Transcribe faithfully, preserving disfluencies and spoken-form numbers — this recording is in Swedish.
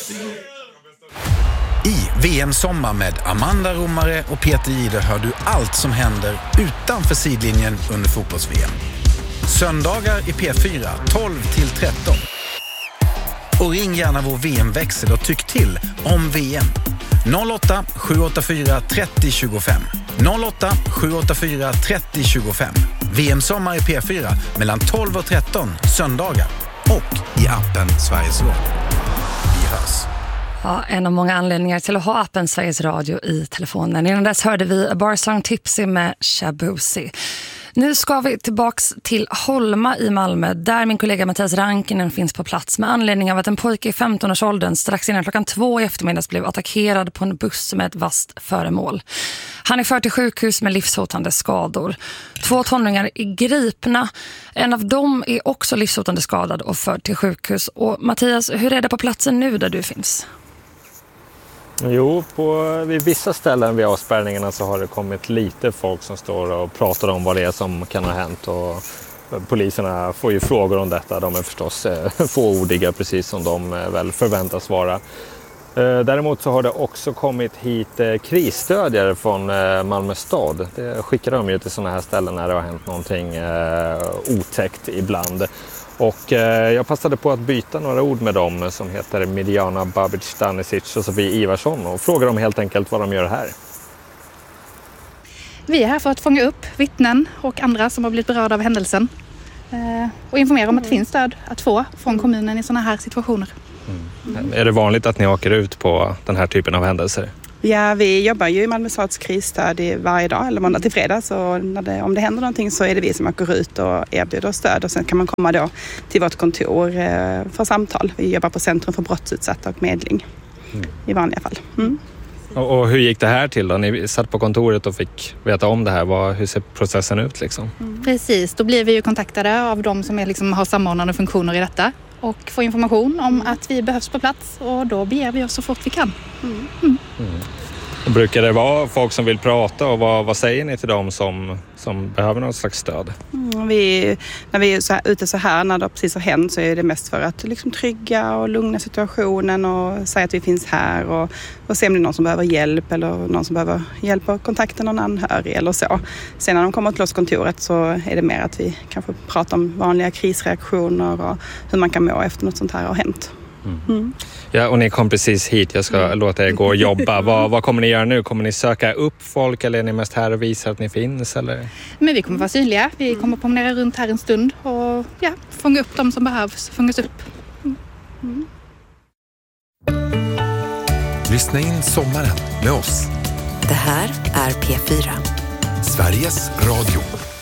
I V M-sommar med Amanda Romare och Peter Jihde hör du allt som händer utanför sidlinjen under fotbolls-V M. Söndagar i P fyra tolv till tretton. Och ring gärna vår V M-växel och tyck till om V M. noll åtta sju åtta fyra tre noll två fem. noll åtta sju åtta fyra tre noll två fem. V M-sommar i P fyra mellan tolv och tretton söndagar. Och i appen Sveriges Radio. Vi hörs. Ja, en av många anledningar till att ha appen Sveriges Radio i telefonen. Innan dess hörde vi A Bar Song Tipsy med Shabuzi. Nu ska vi tillbaks till Holma i Malmö, där min kollega Mattias Rankinen finns på plats med anledning av att en pojke i femton-årsåldern strax innan klockan två i eftermiddags blev attackerad på en buss med ett vasst föremål. Han är förd till sjukhus med livshotande skador. Två tonåringar är gripna. En av dem är också livshotande skadad och förd till sjukhus. Och Mattias, hur är det på platsen nu där du finns? Jo, på, vid vissa ställen vid avspärrningarna så har det kommit lite folk som står och pratar om vad det är som kan ha hänt. Och poliserna får ju frågor om detta. De är förstås fåordiga, precis som de väl förväntas vara. Däremot så har det också kommit hit krisstödjare från Malmö stad. Det skickar de ju till sådana här ställen när det har hänt någonting otäckt ibland. Och eh, jag passade på att byta några ord med dem som heter Mirjana Babic-Stanisic och Sofie Ivarsson och frågar dem helt enkelt vad de gör här. Vi är här för att fånga upp vittnen och andra som har blivit berörda av händelsen eh, och informera om att det finns stöd att få från kommunen i sådana här situationer. Mm. Mm. Är det vanligt att ni åker ut på den här typen av händelser? Ja, vi jobbar ju i Malmö stads krisstöd varje dag, eller måndag till fredag. Så när det, om det händer någonting så är det vi som åker ut och erbjuder stöd. Och sen kan man komma då till vårt kontor eh, för samtal. Vi jobbar på Centrum för brottsutsatta och medling mm. i vanliga fall. Mm. Och, och hur gick det här till då? Ni satt på kontoret och fick veta om det här. Vad, hur ser processen ut liksom? Mm. Precis, då blir vi ju kontaktade av de som är, liksom, har samordnande funktioner i detta. Och får information om att vi behövs på plats och då beger vi oss så fort vi kan. Mm. Mm. Mm. Brukar det vara folk som vill prata och vad, vad säger ni till dem som, som behöver något slags stöd? Mm, vi, när vi är så här, ute så här, när det precis har hänt så är det mest för att liksom, trygga och lugna situationen och säga att vi finns här och, och se om det är någon som behöver hjälp eller någon som behöver hjälp och kontakta någon anhörig eller så. Sen när de kommer till oss kontoret så är det mer att vi kanske pratar om vanliga krisreaktioner och hur man kan må efter något sånt här har hänt. Mm. Mm. Ja, och ni kom precis hit. Jag ska mm. låta er gå och jobba. vad, vad kommer ni göra nu? Kommer ni söka upp folk eller är ni mest här och visar att ni finns? Eller? Men vi kommer vara synliga. Vi kommer promenera runt här en stund och ja, fånga upp dem som behövs. Fångas upp. Mm. Mm. Lyssna in sommaren med oss. Det här är P fyra. Sveriges Radio.